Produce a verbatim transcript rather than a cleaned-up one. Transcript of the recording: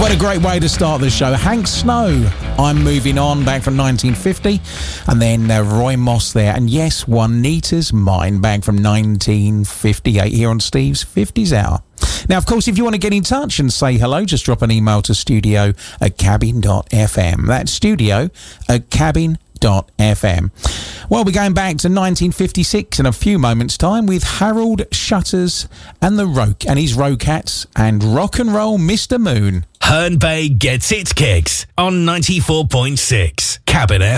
What a great way to start the show. Hank Snow, I'm Moving On, back from nineteen fifty. And then uh, Roy Moss there. And yes, Juanita's Mine, back from nineteen fifty-eight here on Steve's fifties Hour. Now, of course, if you want to get in touch and say hello, just drop an email to studio at cabin dot f m. That's studio at cabin dot f m. Well, we're going back to nineteen fifty-six in a few moments' time with Harold Shutters and the Roke and his Rocats and Rock and Roll Mister Moon. Herne Bay gets its kicks on ninety-four point six Cabin F M.